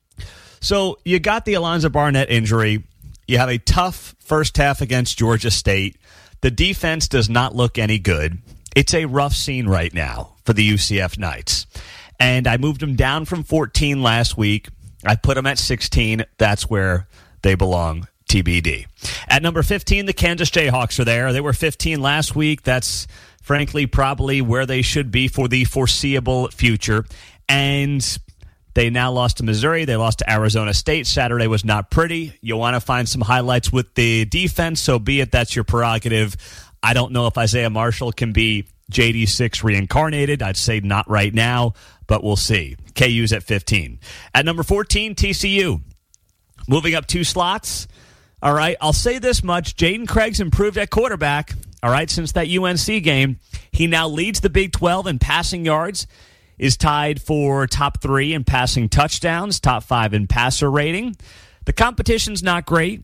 So you got the Alonzo Barnett injury. You have a tough first half against Georgia State. The defense does not look any good. It's a rough scene right now for the U C F Knights. And I moved them down from fourteen last week. I put them at sixteen. That's where they belong. T B D. At number fifteen, the Kansas Jayhawks are there. They were fifteen last week. That's, frankly, probably where they should be for the foreseeable future. And they now lost to Missouri. They lost to Arizona State. Saturday was not pretty. You want to find some highlights with the defense, so be it. That's your prerogative. I don't know if Isaiah Marshall can be J D six reincarnated. I'd say not right now, but we'll see. K U's at fifteen. At number fourteen, T C U. Moving up two slots. All right, I'll say this much. Jaden Craig's improved at quarterback, all right, since that U N C game. He now leads the Big twelve in passing yards, is tied for top three in passing touchdowns, top five in passer rating. The competition's not great,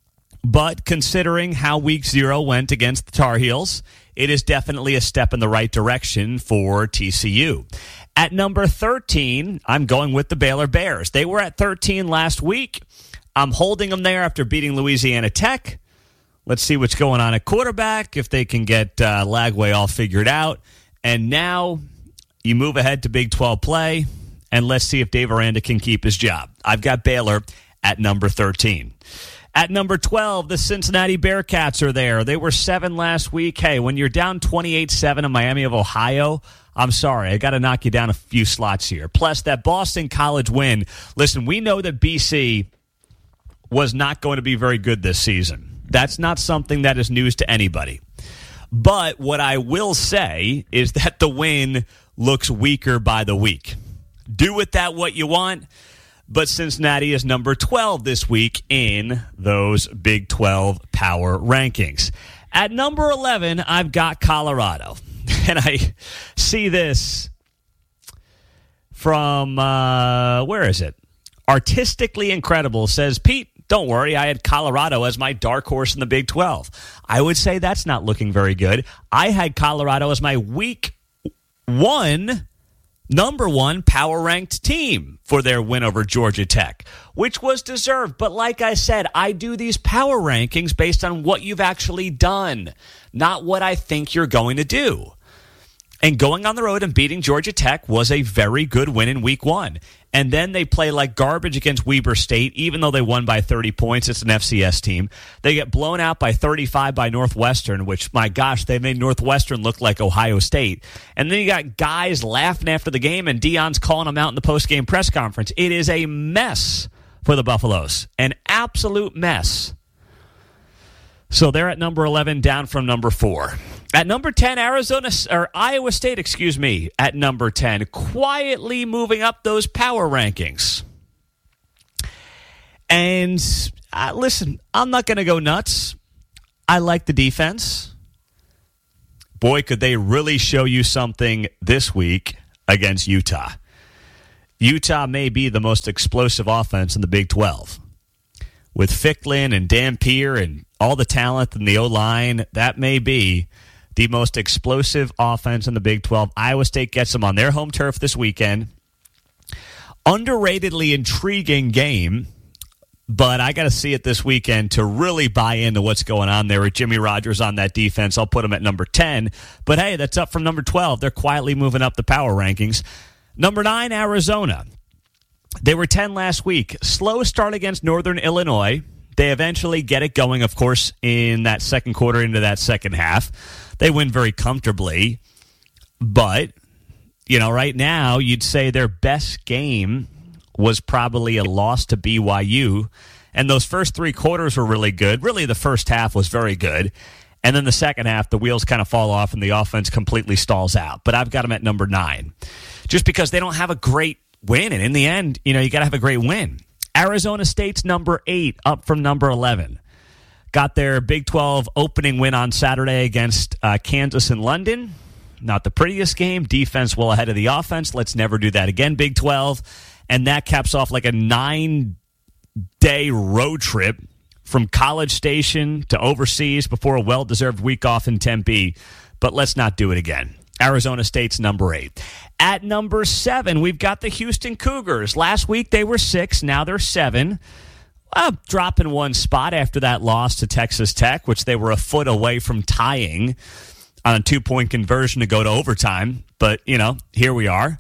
but considering how week zero went against the Tar Heels, it is definitely a step in the right direction for T C U. At number thirteen, I'm going with the Baylor Bears. They were at thirteen last week. I'm holding them there after beating Louisiana Tech. Let's see what's going on at quarterback, if they can get uh, Lagway all figured out. And now you move ahead to Big twelve play, and let's see if Dave Aranda can keep his job. I've got Baylor at number thirteen. At number twelve, the Cincinnati Bearcats are there. They were seven last week. Hey, when you're down twenty-eight seven in Miami of Ohio, I'm sorry, I got to knock you down a few slots here. Plus, that Boston College win. Listen, we know that B C was not going to be very good this season. That's not something that is news to anybody. But what I will say is that the win looks weaker by the week. Do with that what you want, but Cincinnati is number twelve this week in those Big twelve power rankings. At number eleven, I've got Colorado. And I see this from, uh, where is it? Artistically Incredible says, Pete, don't worry, I had Colorado as my dark horse in the Big twelve. I would say that's not looking very good. I had Colorado as my week one, number one power-ranked team for their win over Georgia Tech, which was deserved. But like I said, I do these power rankings based on what you've actually done, not what I think you're going to do. And going on the road and beating Georgia Tech was a very good win in week one. And then they play like garbage against Weber State, even though they won by thirty points. It's an F C S team. They get blown out by thirty-five by Northwestern, which, my gosh, they made Northwestern look like Ohio State. And then you got guys laughing after the game, and Deion's calling them out in the post-game press conference. It is a mess for the Buffaloes, an absolute mess. So they're at number eleven, down from number four. At number ten, Arizona or Iowa State, excuse me, at number ten, quietly moving up those power rankings. And uh, listen, I'm not going to go nuts. I like the defense. Boy, could they really show you something this week against Utah. Utah may be the most explosive offense in the Big twelve. With Ficklin and Dampier and all the talent in the O-line, that may be the most explosive offense in the Big twelve. Iowa State gets them on their home turf this weekend. Underratedly intriguing game, but I got to see it this weekend to really buy into what's going on there with Jimmy Rogers on that defense. I'll put him at number ten. But, hey, that's up from number twelve. They're quietly moving up the power rankings. Number nine, Arizona. They were ten last week. Slow start against Northern Illinois. They eventually get it going, of course, in that second quarter into that second half. They win very comfortably. But, you know, right now you'd say their best game was probably a loss to B Y U. And those first three quarters were really good. Really, the first half was very good. And then the second half, the wheels kind of fall off and the offense completely stalls out. But I've got them at number nine. Just because they don't have a great win. And in the end, you know, you got to have a great win. Arizona State's number eight, up from number eleven. Got their Big twelve opening win on Saturday against uh, Kansas in London. Not the prettiest game. Defense well ahead of the offense. Let's never do that again, Big twelve. And that caps off like a nine-day road trip from College Station to overseas before a well-deserved week off in Tempe. But let's not do it again. Arizona State's number eight. At number seven, we've got the Houston Cougars. Last week they were six. Now they're seven. Well, dropping one spot after that loss to Texas Tech, which they were a foot away from tying on a two-point conversion to go to overtime. But, you know, here we are.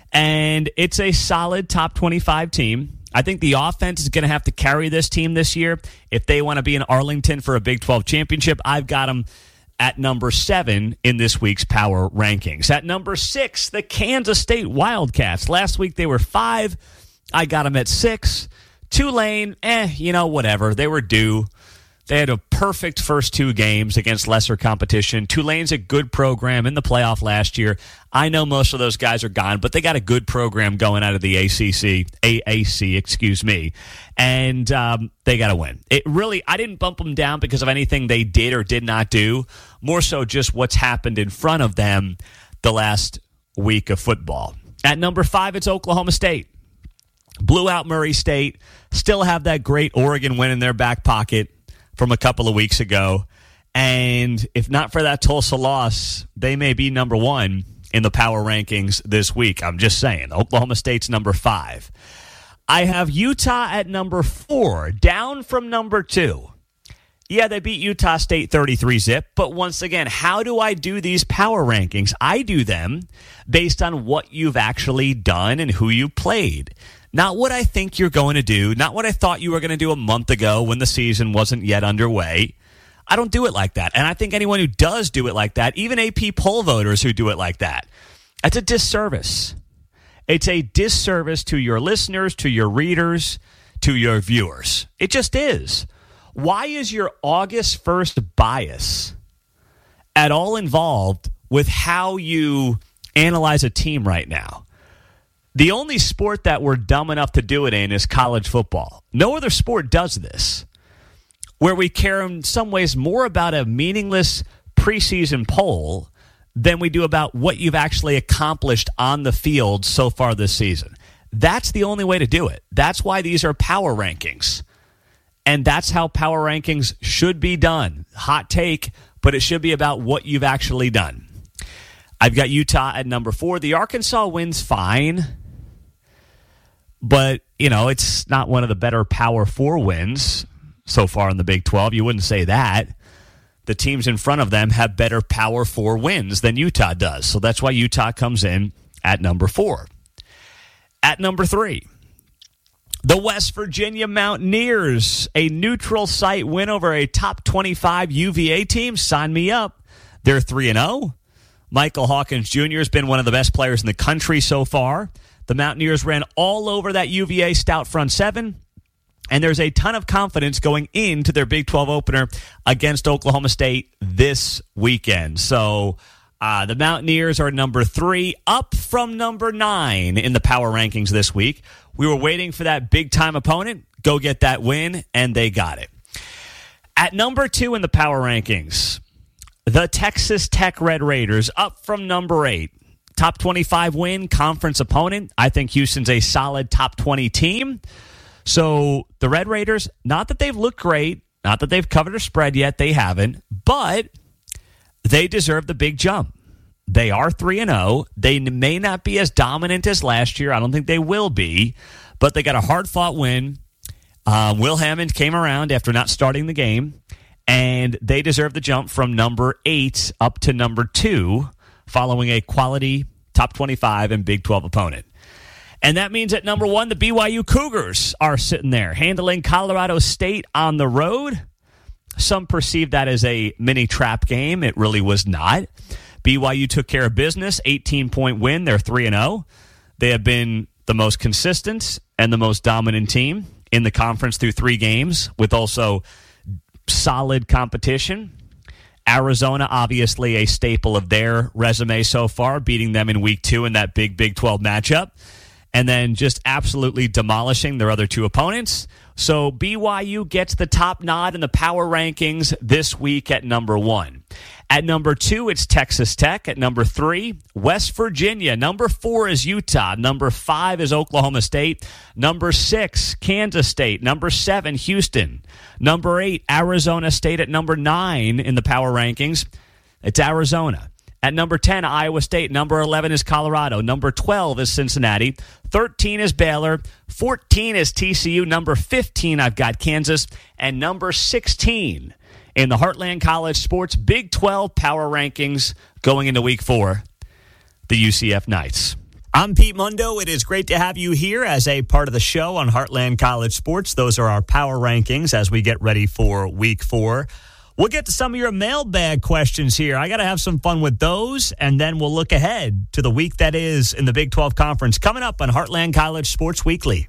And it's a solid top twenty-five team. I think the offense is going to have to carry this team this year. If they want to be in Arlington for a Big twelve championship, I've got them at number seven in this week's power rankings. At number six, the Kansas State Wildcats. Last week they were five. I got them at six. Tulane, eh, you know, whatever. They were due. They had a perfect first two games against lesser competition. Tulane's a good program in the playoff last year. I know most of those guys are gone, but they got a good program going out of the A C C, A A C, excuse me, and um, they got to win. It really, I didn't bump them down because of anything they did or did not do, more so just what's happened in front of them the last week of football. At number five, it's Oklahoma State. Blew out Murray State, still have that great Oregon win in their back pocket from a couple of weeks ago. And if not for that Tulsa loss, they may be number one in the power rankings this week. I'm just saying. Oklahoma State's number five. I have Utah at number four, down from number two. Yeah, they beat Utah State thirty-three zip, but once again, how do I do these power rankings? I do them based on what you've actually done and who you played. Not what I think you're going to do, not what I thought you were going to do a month ago when the season wasn't yet underway. I don't do it like that. And I think anyone who does do it like that, even A P poll voters who do it like that, that's a disservice. It's a disservice to your listeners, to your readers, to your viewers. It just is. Why is your August first bias at all involved with how you analyze a team right now? The only sport that we're dumb enough to do it in is college football. No other sport does this, where we care in some ways more about a meaningless preseason poll than we do about what you've actually accomplished on the field so far this season. That's the only way to do it. That's why these are power rankings. And that's how power rankings should be done. Hot take, but it should be about what you've actually done. I've got Utah at number four. The Arkansas win's fine. But, you know, it's not one of the better Power Four wins so far in the Big twelve. You wouldn't say that. The teams in front of them have better Power Four wins than Utah does. So that's why Utah comes in at number four. At number three, the West Virginia Mountaineers, a neutral site win over a top twenty-five U V A team. Sign me up. They're three and oh. Michael Hawkins Junior has been one of the best players in the country so far. The Mountaineers ran all over that U V A stout front seven. And there's a ton of confidence going into their Big twelve opener against Oklahoma State this weekend. So uh, the Mountaineers are number three, up from number nine in the power rankings this week. We were waiting for that big-time opponent. Go get that win, and they got it. At number two in the power rankings, the Texas Tech Red Raiders, up from number eight. Top twenty-five win, conference opponent. I think Houston's a solid top twenty team. So the Red Raiders, not that they've looked great, not that they've covered a spread yet, they haven't, but they deserve the big jump. They are three and oh. They may not be as dominant as last year. I don't think they will be, but they got a hard-fought win. Uh, Will Hammond came around after not starting the game, and they deserve the jump from number eight up to number two, following a quality top twenty-five and Big twelve opponent. And that means at number one, the B Y U Cougars are sitting there, handling Colorado State on the road. Some perceive that as a mini trap game. It really was not. B Y U took care of business, eighteen-point win. They're three and oh. They have been the most consistent and the most dominant team in the conference through three games, with also solid competition. Arizona, obviously a staple of their resume so far, beating them in week two in that big Big twelve matchup, and then just absolutely demolishing their other two opponents. So B Y U gets the top nod in the power rankings this week at number one. At number two, it's Texas Tech. At number three, West Virginia. Number four is Utah. Number five is Oklahoma State. Number six, Kansas State. Number seven, Houston. Number eight, Arizona State. At number nine in the power rankings, it's Arizona. At number ten, Iowa State. Number eleven is Colorado. Number twelve is Cincinnati. thirteen is Baylor. fourteen is T C U. Number fifteen, I've got Kansas. And number sixteen in the Heartland College Sports Big twelve Power Rankings going into week four, the U C F Knights. I'm Pete Mundo. It is great to have you here as a part of the show on Heartland College Sports. Those are our power rankings as we get ready for week four. We'll get to some of your mailbag questions here. I got to have some fun with those, and then we'll look ahead to the week that is in the Big twelve Conference coming up on Heartland College Sports Weekly.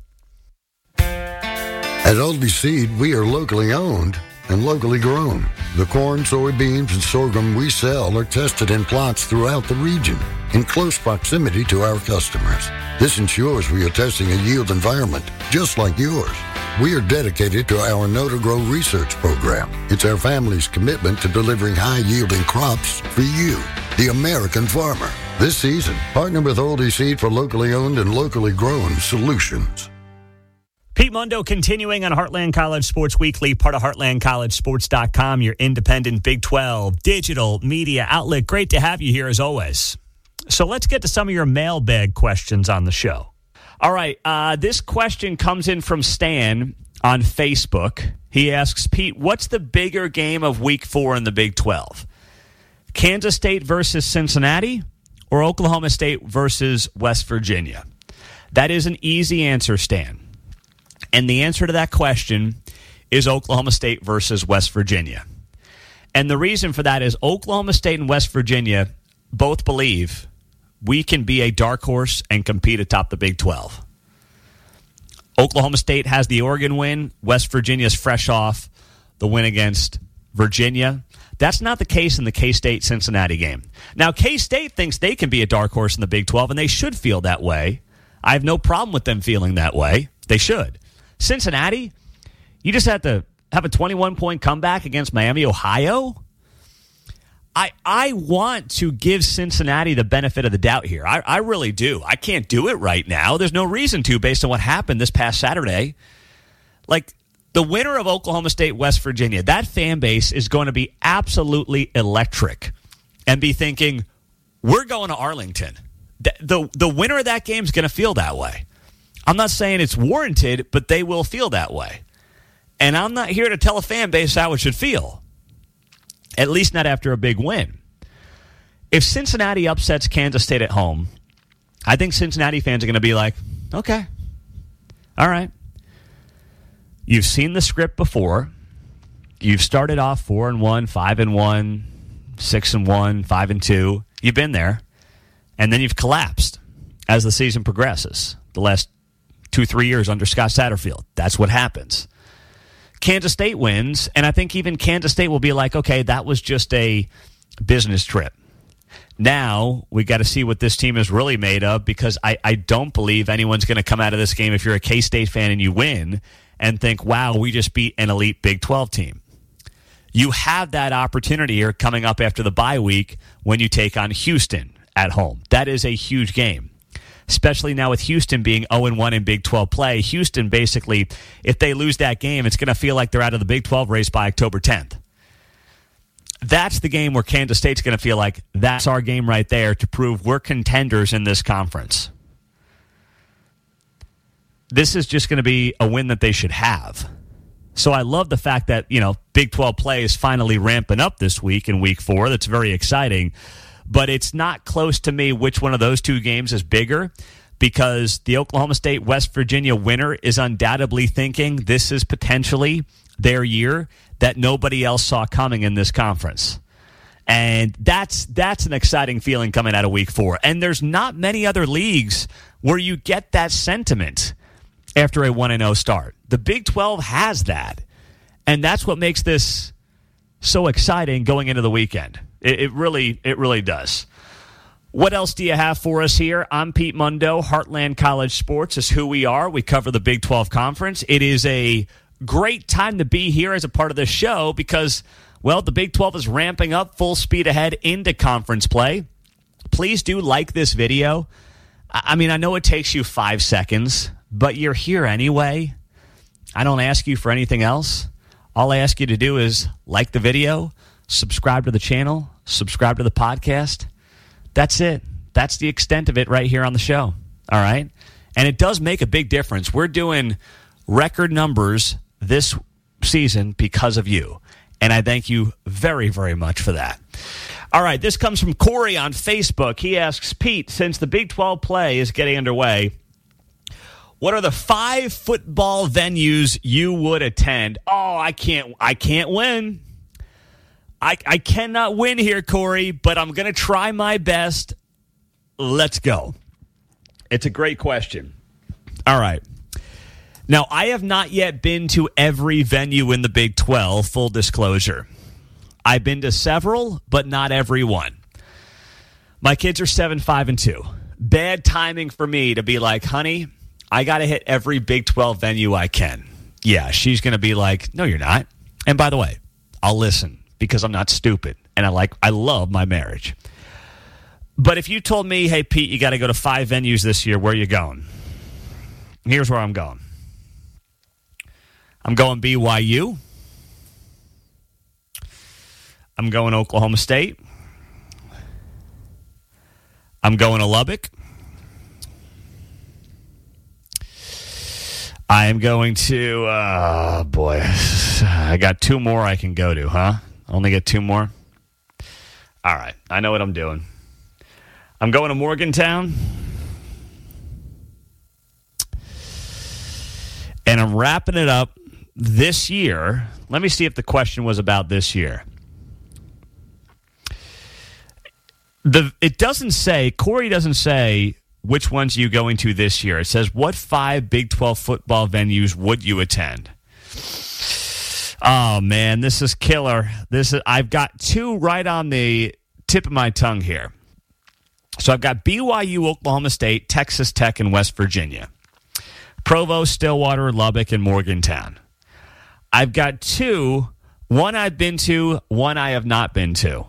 At Aldi Seed, we are locally owned and locally grown. The corn, soybeans, and sorghum we sell are tested in plots throughout the region in close proximity to our customers. This ensures we are testing a yield environment just like yours. We are dedicated to our Know to Grow research program. It's our family's commitment to delivering high-yielding crops for you, the American farmer. This season, partner with Aldi Seed for locally owned and locally grown solutions. Pete Mundo continuing on Heartland College Sports Weekly, part of heartland college sports dot com, your independent Big twelve digital media outlet. Great to have you here as always. So let's get to some of your mailbag questions on the show. All right, uh, this question comes in from Stan on Facebook. He asks, Pete, what's the bigger game of week four in the Big twelve? Kansas State versus Cincinnati or Oklahoma State versus West Virginia? That is an easy answer, Stan. And the answer to that question is Oklahoma State versus West Virginia. And the reason for that is Oklahoma State and West Virginia both believe we can be a dark horse and compete atop the Big twelve. Oklahoma State has the Oregon win. West Virginia's fresh off the win against Virginia. That's not the case in the K-State-Cincinnati game. Now, K-State thinks they can be a dark horse in the Big twelve, and they should feel that way. I have no problem with them feeling that way. They should. Cincinnati, you just have to have a twenty-one-point comeback against Miami, Ohio? I I want to give Cincinnati the benefit of the doubt here. I, I really do. I can't do it right now. There's no reason to based on what happened this past Saturday. Like, the winner of Oklahoma State, West Virginia, that fan base is going to be absolutely electric and be thinking, we're going to Arlington. The, the, the winner of that game is going to feel that way. I'm not saying it's warranted, but they will feel that way. And I'm not here to tell a fan base how it should feel. At least not after a big win. If Cincinnati upsets Kansas State at home, I think Cincinnati fans are going to be like, okay, all right. You've seen the script before. You've started off four and one, five and one, six and one, five and two. You've been there. And then you've collapsed as the season progresses. The last two, three years under Scott Satterfield. That's what happens. Kansas State wins, and I think even Kansas State will be like, okay, that was just a business trip. Now we got to see what this team is really made of, because I, I don't believe anyone's going to come out of this game if you're a K-State fan and you win and think, wow, we just beat an elite Big twelve team. You have that opportunity here coming up after the bye week when you take on Houston at home. That is a huge game, especially now with Houston being oh and one in Big twelve play. Houston, basically, if they lose that game, it's going to feel like they're out of the Big twelve race by October tenth. That's the game where Kansas State's going to feel like that's our game right there to prove we're contenders in this conference. This is just going to be a win that they should have. So I love the fact that, you know, Big twelve play is finally ramping up this week in week four. That's very exciting. But it's not close to me which one of those two games is bigger, because the Oklahoma State-West Virginia winner is undoubtedly thinking this is potentially their year that nobody else saw coming in this conference. And that's that's an exciting feeling coming out of week four. And there's not many other leagues where you get that sentiment after a one and oh start. The Big twelve has that. And that's what makes this so exciting going into the weekend. It, it really it really does. What else do you have for us here? I'm Pete Mundo. Heartland College Sports is who we are. We cover the Big twelve Conference. It is a great time to be here as a part of this show because, well, the Big twelve is ramping up full speed ahead into conference play. Please do like this video. I mean, I know it takes you five seconds, but you're here anyway. I don't ask you for anything else. All I ask you to do is like the video, subscribe to the channel, subscribe to the podcast. That's it. That's the extent of it right here on the show. All right? And it does make a big difference. We're doing record numbers this season because of you. And I thank you very, very much for that. All right, this comes from Corey on Facebook. He asks, Pete, since the Big twelve play is getting underway, what are the five football venues you would attend? Oh, I can't I can't win. I, I cannot win here, Corey, but I'm going to try my best. Let's go. It's a great question. All right. Now, I have not yet been to every venue in the Big twelve, full disclosure. I've been to several, but not every one. My kids are seven, five, and two. Bad timing for me to be like, honey, I got to hit every Big twelve venue I can. Yeah, she's going to be like, no, you're not. And by the way, I'll listen because I'm not stupid, and I like I love my marriage. But if you told me, hey, Pete, you got to go to five venues this year, where are you going? Here's where I'm going. I'm going B Y U. I'm going Oklahoma State. I'm going to Lubbock. I am going to, uh, boy, I got two more I can go to, huh? Only get two more? All right, I know what I'm doing. I'm going to Morgantown. And I'm wrapping it up this year. Let me see if the question was about this year. The It doesn't say, Corey doesn't say, which ones are you going to this year? It says, what five Big twelve football venues would you attend? Oh, man, this is killer. This is, I've got two right on the tip of my tongue here. So I've got B Y U, Oklahoma State, Texas Tech, and West Virginia. Provo, Stillwater, Lubbock, and Morgantown. I've got two, one I've been to, one I have not been to.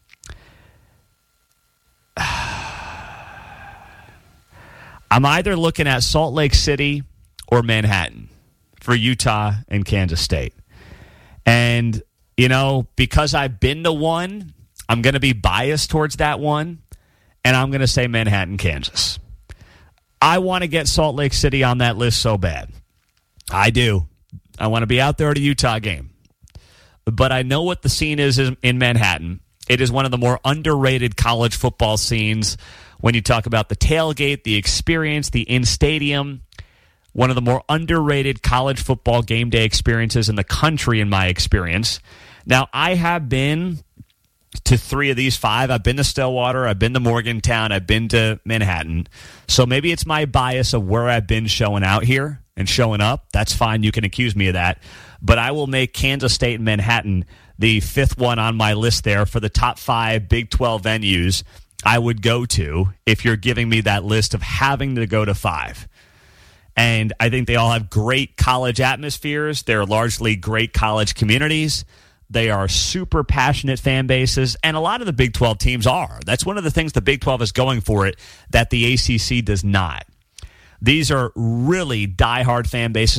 I'm either looking at Salt Lake City or Manhattan for Utah and Kansas State. And, you know, because I've been to one, I'm going to be biased towards that one, and I'm going to say Manhattan, Kansas. I want to get Salt Lake City on that list so bad. I do. I want to be out there at a Utah game. But I know what the scene is in Manhattan. It is one of the more underrated college football scenes when you talk about the tailgate, the experience, the in-stadium. One of the more underrated college football game day experiences in the country, in my experience. Now, I have been to three of these five. I've been to Stillwater, I've been to Morgantown, I've been to Manhattan. So maybe it's my bias of where I've been showing out here. and showing up, that's fine. You can accuse me of that. But I will make Kansas State and Manhattan the fifth one on my list there for the top five Big twelve venues I would go to if you're giving me that list of having to go to five. And I think they all have great college atmospheres. They're largely great college communities. They are super passionate fan bases, and a lot of the Big twelve teams are. That's one of the things the Big twelve is going for it that the A C C does not. These are really diehard fan bases.